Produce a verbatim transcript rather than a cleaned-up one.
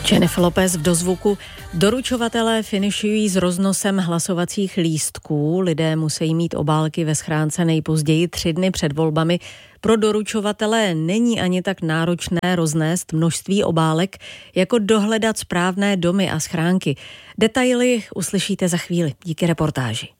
Jennifer Lopez v dozvuku. Doručovatelé finišují s roznosem hlasovacích lístků. Lidé musí mít obálky ve schránce nejpozději tři dny před volbami. Pro doručovatele není ani tak náročné roznést množství obálek, jako dohledat správné domy a schránky. Detaily uslyšíte za chvíli. Díky reportáži.